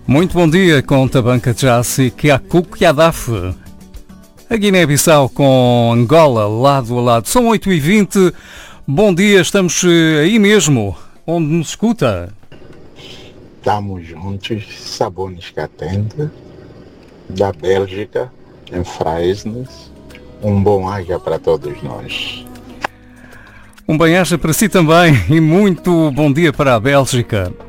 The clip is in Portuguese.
Muito bom dia com Tabanca Jassi, Kiakuk Yadaf. A Guiné-Bissau com Angola, lado a lado. São 8h20. Bom dia, estamos aí mesmo, onde nos escuta. Estamos juntos, Sabonis Catende, da Bélgica, em Fraisnes. Um bom aja para todos nós. Um bem-aja para si também e muito bom dia para a Bélgica.